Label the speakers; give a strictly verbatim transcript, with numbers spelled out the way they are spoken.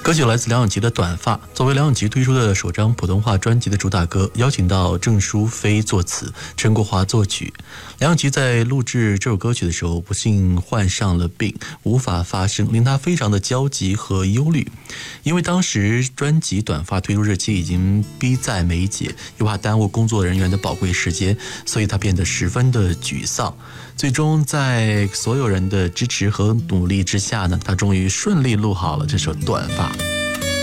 Speaker 1: 歌曲来自梁咏琪的《短发》，作为梁咏琪推出的首张普通话专辑的主打歌，邀请到郑淑飞作词，陈国华作曲。梁咏琪在录制这首歌曲的时候，不幸患上了病，无法发声，令她非常的焦急和忧虑。因为当时专辑《短发》推出日期已经逼在眉睫，又怕耽误工作人员的宝贵时间，所以她变得十分的沮丧。最终在所有人的支持和努力之下呢，她终于顺利录好了这首《短发》。